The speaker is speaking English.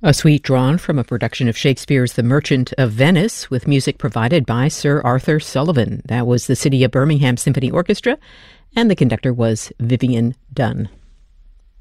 A suite drawn from a production of Shakespeare's The Merchant of Venice, with music provided by Sir Arthur Sullivan. That was the City of Birmingham Symphony Orchestra, and the conductor was Vivian Dunn.